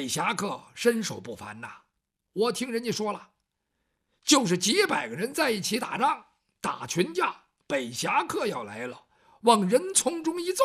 北侠客身手不凡呐，我听人家说了，就是几百个人在一起打仗，打群架，北侠客要来了，往人丛中一纵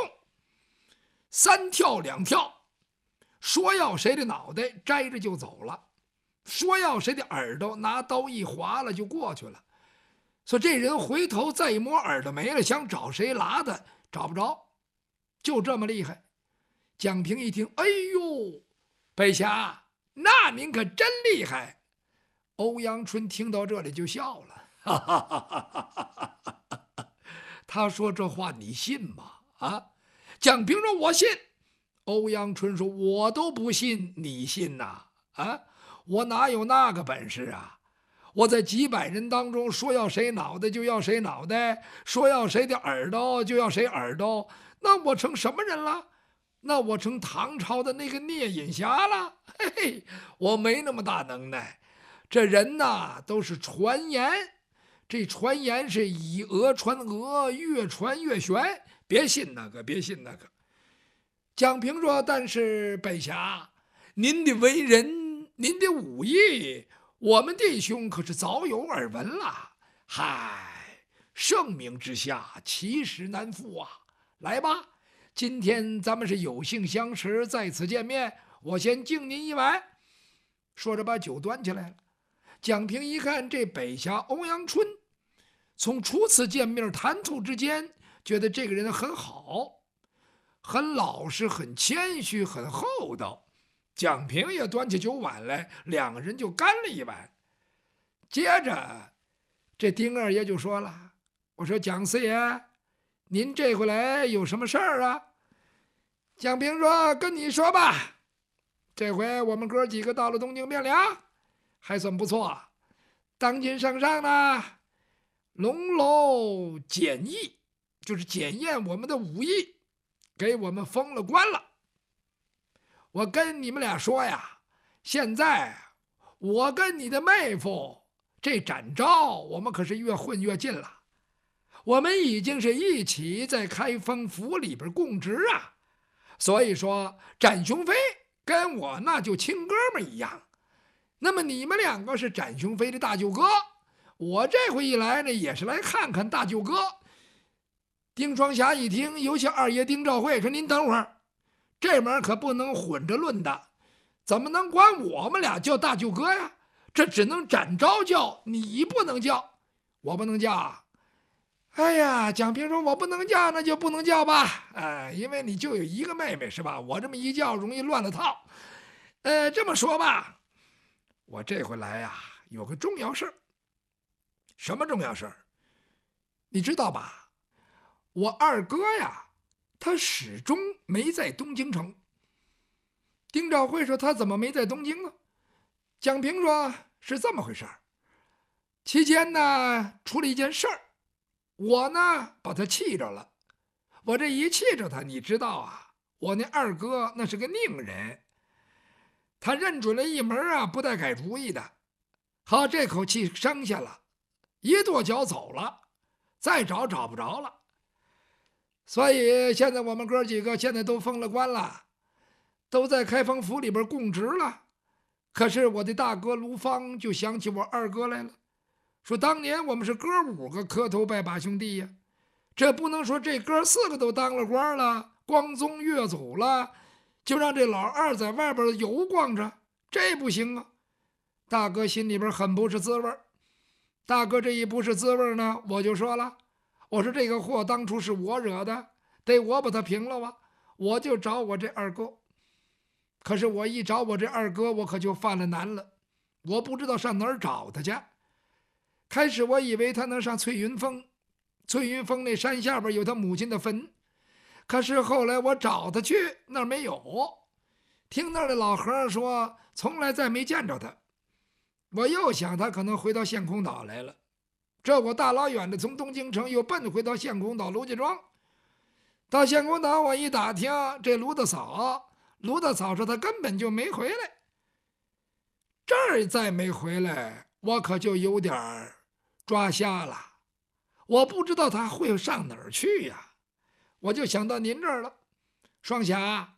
，3跳2跳，说要谁的脑袋摘着就走了，说要谁的耳朵拿刀一划了就过去了。说这人回头再一摸耳朵没了，想找谁拉的找不着，就这么厉害。蒋平一听，哎呦，北侠，那您可真厉害。欧阳春听到这里就笑了，哈哈哈哈哈！他说这话你信吗？啊？蒋平说我信。欧阳春说我都不信，你信呐？啊？我哪有那个本事啊？我在几百人当中说要谁脑袋就要谁脑袋，说要谁的耳朵就要谁耳朵，那我成什么人了？那我成唐朝的那个聂隐侠了。嘿嘿，我没那么大能耐。这人呐都是传言，这传言是以讹传讹，越传越玄，别信那个，别信那个。蒋平说，但是北侠，您的为人，您的武艺，我们弟兄可是早有耳闻了。嗨，盛名之下，其实难副啊。来吧，今天咱们是有幸相识，在此见面，我先敬您一碗。说着把酒端起来了。蒋平一看这北侠欧阳春，从初次见面谈吐之间，觉得这个人很好，很老实，很谦虚，很厚道。蒋平也端起酒碗来，两个人就干了一碗。接着这丁二爷就说了，我说蒋四爷，您这回来有什么事儿啊？蒋平说，跟你说吧，这回我们哥几个到了东京汴梁，还算不错。当今圣上呢，龙楼检疫，就是检验我们的武艺，给我们封了官了。我跟你们俩说呀，现在我跟你的妹夫这展昭，我们可是越混越近了。我们已经是一起在开封府里边供职啊，所以说展雄飞跟我那就亲哥们一样。那么你们两个是展雄飞的大舅哥，我这回一来呢，也是来看看大舅哥。丁双侠一听，尤其二爷丁兆会说，您等会儿，这门可不能混着论的，怎么能管我们俩叫大舅哥呀？这只能展昭叫，你不能叫。我不能叫啊。哎呀，蒋平说，我不能叫，那就不能叫吧。因为你就有一个妹妹是吧？我这么一叫容易乱了套。这么说吧，我这回来呀，有个重要事儿。什么重要事儿？你知道吧？我二哥呀，他始终没在东京城。丁兆会说，他怎么没在东京呢？蒋平说，是这么回事儿。期间呢，出了一件事儿，我呢把他气着了。我这一气着他，你知道啊，我那二哥那是个佞人，他认准了一门啊不带改主意的。好，这口气生下了，一跺脚走了，再找不着了。所以现在我们哥几个现在都封了官了，都在开封府里边供职了。可是我的大哥卢芳就想起我二哥来了，说当年我们是哥5个磕头拜把兄弟呀，这不能说这哥4个都当了官了，光宗越祖了，就让这老二在外边游逛着，这不行啊。大哥心里边很不是滋味。大哥这一不是滋味呢，我就说了，我说这个祸当初是我惹的，得我把他平了吧。我就找我这二哥，可是我一找我这二哥，我可就犯了难了。我不知道上哪儿找他去。开始我以为他能上翠云峰，翠云峰那山下边有他母亲的坟，可是后来我找他去，那儿没有。听那儿的老和尚说，从来再没见着他。我又想他可能回到县空岛来了，这我大老远的从东京城又奔回到县空岛卢家庄。到县空岛我一打听，这卢大嫂说他根本就没回来。这儿再没回来，我可就有点抓瞎了，我不知道他会上哪儿去呀。我就想到您这儿了，双侠，